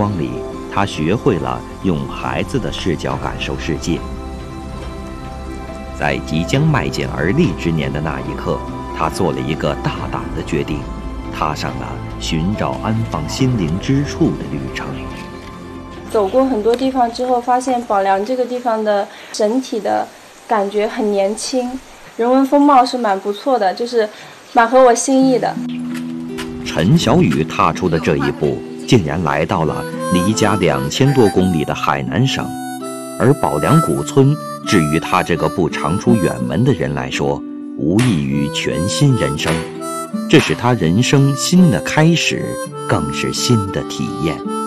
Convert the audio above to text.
光里，他学会了用孩子的视角感受世界。在即将迈进而立之年的那一刻，他做了一个大胆的决定，踏上了寻找安放心灵之处的旅程。 走过很多地方之后，发现宝良这个地方的整体的感觉很年轻，人文风貌是蛮不错的，就是蛮合我心意的。 陈小雨踏出的这一步，竟然来到了离家2000多公里的海南省，而宝良古村至于他这个不常出远门的人来说，无异于全新人生。这是他人生新的开始，更是新的体验。